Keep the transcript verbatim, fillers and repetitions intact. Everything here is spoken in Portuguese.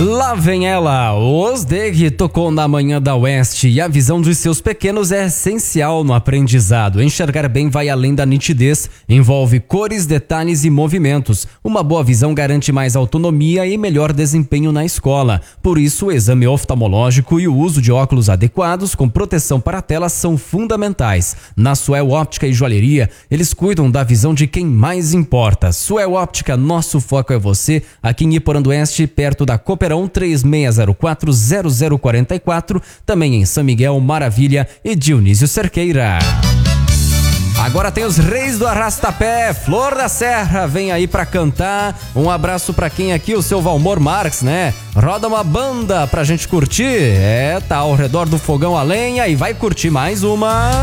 Lá vem ela, Osdeg tocou na manhã da Oeste e a visão dos seus pequenos é essencial no aprendizado. Enxergar bem vai além da nitidez, envolve cores, detalhes e movimentos. Uma boa visão garante mais autonomia e melhor desempenho na escola. Por isso, o exame oftalmológico e o uso de óculos adequados com proteção para a tela são fundamentais. Na Suel Óptica e Joalheria, eles cuidam da visão de quem mais importa. Suel Óptica, nosso foco é você, aqui em Iporandueste, perto da Cooperão, três seis zero quatro zero zero quatro quatro, também em São Miguel, Maravilha e Dionísio Cerqueira. Agora tem os Reis do Arrastapé, Flor da Serra, vem aí pra cantar. Um abraço pra quem aqui, o seu Valmor Marques, né? Roda uma banda pra gente curtir. É, tá ao redor do fogão a lenha e vai curtir mais uma...